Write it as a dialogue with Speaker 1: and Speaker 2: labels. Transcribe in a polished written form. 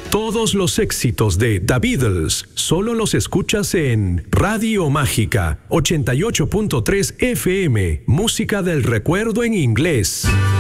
Speaker 1: Todos los éxitos de The Beatles solo los escuchas en Radio Mágica 88.3 FM, música del recuerdo en inglés.